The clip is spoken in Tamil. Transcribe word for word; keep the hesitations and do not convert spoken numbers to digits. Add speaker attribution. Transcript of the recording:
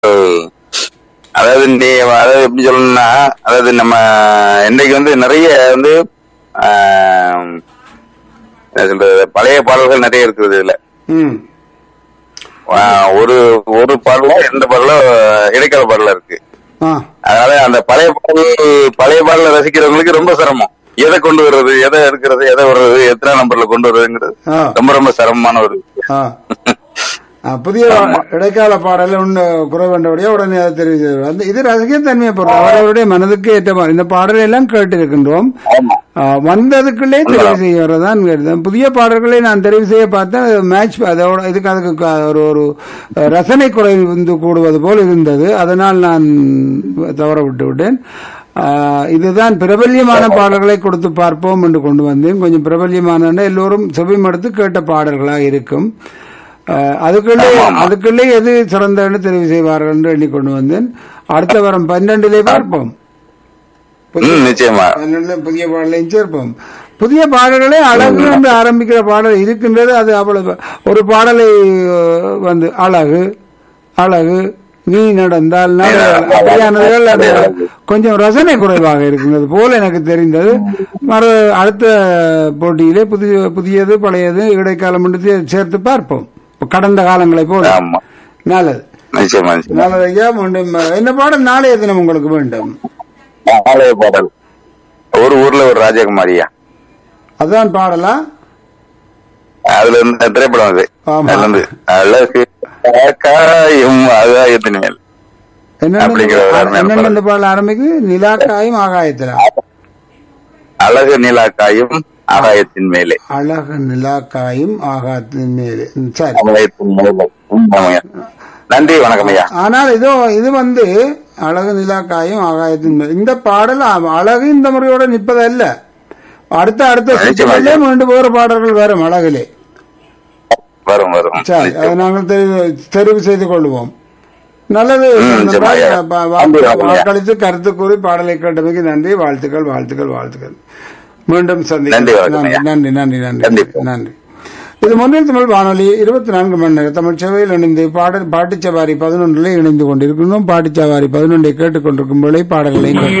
Speaker 1: அதாவது நீ அதாவது எப்படி சொல்லணும்னா, அதாவது நம்ம இன்னைக்கு வந்து நிறைய வந்து ஆஹ், என்ன சொல்றது, பழைய பாடல்கள் நிறைய இருக்குது இதுல.
Speaker 2: ம்
Speaker 1: ஆஹ், ஒரு ஒரு பாடல எந்த பாடல இடைக்கால பாடல இருக்கு.
Speaker 2: ஆ
Speaker 1: அதனால அந்த பழைய பாடல் பழைய பாடல ரசிக்கிறவங்களுக்கு ரொம்ப சிரமம். எதை கொண்டு வர்றது, எதை எடுக்கிறது, எதை வர்றது, எத்தனை நம்பர்ல கொண்டு வர்றதுங்கிறது
Speaker 2: ஆ
Speaker 1: ரொம்ப ரொம்ப சிரமமான ஒரு விஷயம்.
Speaker 2: ஆ ஆ, புதிய இடைக்கால பாடல ஒன்று குறைவண்டபடியா உடனே அதை தெரிவித்து அந்த இது ரசிகத்தன்மையை பொறுத்து அவரவருடைய மனதுக்கு ஏற்ற மாதிரி இந்த பாடலை எல்லாம் கேட்டு இருக்கின்றோம்.
Speaker 1: ஆமா.
Speaker 2: ஆ, வந்ததுக்குள்ளே தெரிவு செய்யறதான் கேட்டேன். புதிய பாடல்களை நான் தெரிவு செய்ய பார்த்தேன். மேட்ச் அதோட இதுக்கு அதுக்கு க- ஒரு ஒரு ரசனை குறை வந்து கூடுவது போல் இருந்தது. அதனால் நான் தவற விட்டு விட்டேன். ஆ, இதுதான் பிரபல்யமான பாடல்களை கொடுத்து பார்ப்போம் என்று கொண்டு வந்தேன். கொஞ்சம் பிரபல்யமான எல்லோரும் செவிமடுத்து கேட்ட பாடல்களாக இருக்கும். அஹ், அதுக்குள்ளே அதுக்குள்ளே எது சிறந்தன்னு தெரிவு செய்வார்கள் என்று எண்ணிக்கொண்டு வந்தேன். அடுத்த வாரம் பன்னெண்டிலே பார்ப்போம். புதிய-
Speaker 1: ம், நிச்சயமா.
Speaker 2: பன்னெண்டுல புதிய பாடலையும் சேர்ப்போம். புதிய பாடல்களே அழகு என்று ஆரம்பிக்கிற பாடல் இருக்கின்றது. அது அவ்வளவு ஒரு பாடலை அஹ், வந்து அழகு அழகு நீ நடந்தால் நட- அப்படியானதுகள் அது கொஞ்சம் ரசனை குறைவாக இருக்கின்றது போல எனக்கு தெரிந்தது. மறு அடுத்த போட்டியிலே புதிய புதியது பழையது இடைக்காலம் என்று சே- சேர்த்து பார்ப்போம். கடந்த காலங்களை போல.
Speaker 1: ஆமா,
Speaker 2: நல்லது
Speaker 1: நிச்சயமா நிச்சயமா.
Speaker 2: நல்லது ஐயா. மீண்டும் என்ன பாடம் நாளைய தினம் உங்களுக்கு வேண்டும்?
Speaker 1: பழைய பாடல் ஒரு ஊர்ல ஒரு ராஜகுமாரியா,
Speaker 2: அதான் பாடலா?
Speaker 1: அதுல இருந்து திரைப்படம் அது.
Speaker 2: ஆமா.
Speaker 1: அதுல இருந்து அழகு காயும் ஆகாயத்தின் மேல் அப்படிங்கிற ஒரு அருமையான
Speaker 2: என்னென்ன
Speaker 1: பாடல்.
Speaker 2: இந்த பாடல் ஆரம்பிக்குது? நிலாக்காயும் ஆகாயத்திலா?
Speaker 1: அழகு நிலாக்காயும் ஆகாயத்தின் மேலே.
Speaker 2: அழகு நிலாக்காயும் ஆகாயத்தின் மேலே. ம், சரி.
Speaker 1: ஆகாயத்தின் மேலே. ம், ஆமாய்யா. நன்றி, வணக்கம் ஐயா.
Speaker 2: ஆனால் இதோ இது வந்து அழகு நிலாக்காயும் ஆகாயத்தின் மேல் இந்த பாடல் அ- அழகு இந்த முறையோட நிற்பதல்ல. அடுத்த அடுத்த
Speaker 1: நிச்சயமா.
Speaker 2: சுற்றிலே மீண்டும் வேறு பாடல்கள் வரும் அழகிலே.
Speaker 1: வரும் வரும்.
Speaker 2: சரி, அதை நாங்கள் தெரிவு- தெரிவு செய்து கொள்வோம். நல்லது.
Speaker 1: ம், நிச்சயமா ஐயா.
Speaker 2: பா- வா-
Speaker 1: நன்றி, வணக்கம் ஐயா.
Speaker 2: வாக்களித்து கருத்து கூறி பாடலை கேட்டமைக்கு நன்றி. வாழ்த்துக்கள் வாழ்த்துக்கள் வாழ்த்துக்கள். மீண்டும்
Speaker 1: நன்றி,
Speaker 2: சந்திக்கிறேன்.
Speaker 1: வணக்கம்
Speaker 2: நன்றி
Speaker 1: ஐயா.
Speaker 2: நன்றி நன்றி நன்றி
Speaker 1: கண்டிப்பா.
Speaker 2: நன்றி. இது முன்னில் தமிழ் வானொலி இருபத்தி நான்கு மணி நேரம் தமிழ் சேவையில் இணைந்து பாடல் பாட்டுச்சவாரி பதினொன்றிலே இணைந்து கொண்டிருக்கின்றோம். பாட்டுச்சவாரி பதினொன்றை கேட்டுக் கொண்டிருக்கும் வேளை பாடல்களை கேட்கிறோம்.